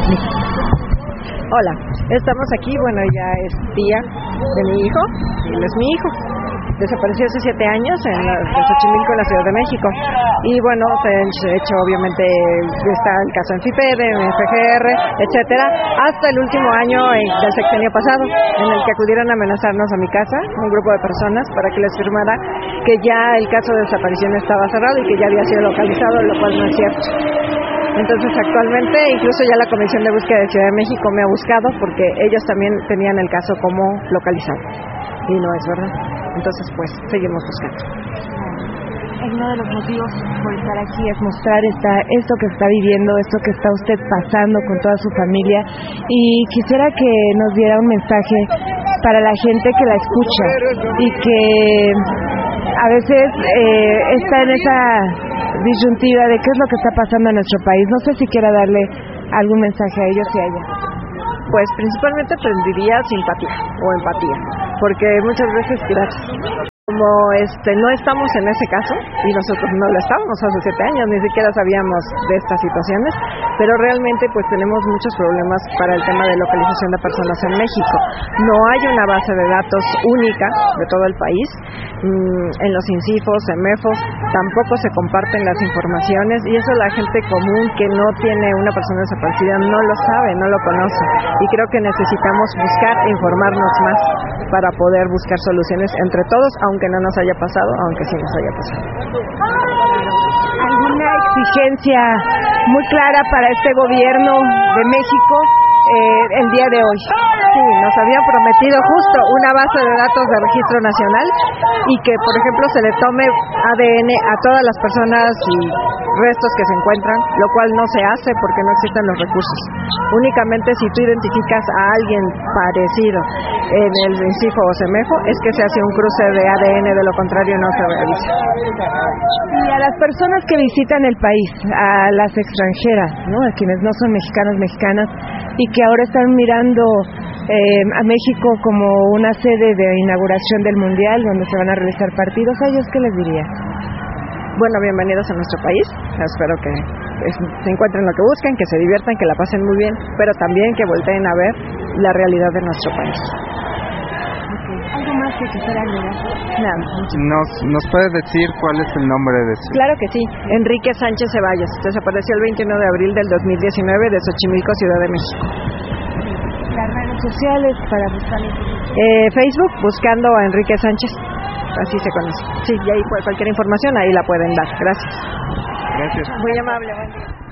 Hola, estamos aquí, bueno, ella es tía de mi hijo, y él es mi hijo. Desapareció hace 7 años en Xochimilco, en la Ciudad de México. Y bueno, se ha hecho, obviamente, está el caso en FIPED, en FGR, etcétera, hasta el último año del sexenio pasado, en el que acudieron a amenazarnos a mi casa, un grupo de personas, para que les firmara que ya el caso de desaparición estaba cerrado y que ya había sido localizado, lo cual no es cierto. Entonces, actualmente, incluso ya la Comisión de Búsqueda de Ciudad de México me ha buscado porque ellos también tenían el caso como localizado. Y no es verdad. Entonces, pues, seguimos buscando. Uno de los motivos por estar aquí es mostrar esto que está viviendo, esto que está usted pasando con toda su familia. Y quisiera que nos diera un mensaje para la gente que la escucha y que a veces está en esa disyuntiva de qué es lo que está pasando en nuestro país. No sé si quiera darle algún mensaje a ellos y a ella. Pues principalmente diría simpatía o empatía, porque muchas veces, gracias, como no estamos en ese caso, y nosotros no lo estábamos hace 7 años, ni siquiera sabíamos de estas situaciones, pero realmente pues tenemos muchos problemas para el tema de localización de personas en México. No hay una base de datos única de todo el país, en los INCIFOS, MEFOS, tampoco se comparten las informaciones, y eso la gente común que no tiene una persona desaparecida no lo sabe, no lo conoce, y creo que necesitamos buscar e informarnos más para poder buscar soluciones entre todos, aunque no nos haya pasado, aunque sí nos haya pasado. ¿Alguna exigencia muy clara para este gobierno de México el día de hoy? Sí, nos habían prometido justo una base de datos de registro nacional y que, por ejemplo, se le tome ADN a todas las personas y restos que se encuentran, lo cual no se hace porque no existen los recursos. Únicamente si tú identificas a alguien parecido en el INCIFO o CEMEFO es que se hace un cruce de ADN, de lo contrario no se realiza. Y a las personas que visitan el país, a las extranjeras, ¿no?, a quienes no son mexicanos, mexicanas, y que ahora están mirando a México como una sede de inauguración del Mundial, donde se van a realizar partidos, ¿a ellos qué les diría? Bueno, bienvenidos a nuestro país. Espero que se encuentren lo que busquen, que se diviertan, que la pasen muy bien, pero también que volteen a ver la realidad de nuestro país. ¿Algo más que quisiera agregar? Nada. ¿Nos puede decir cuál es el nombre de su...? Claro que sí, Enrique Sánchez Ceballos. Desapareció el 21 de abril del 2019 de Xochimilco, Ciudad de México. Las redes sociales para buscarlo. Facebook, buscando a Enrique Sánchez. Así se conoce. Sí, y ahí cualquier información ahí la pueden dar. Gracias. Gracias. Muy amable, buen día.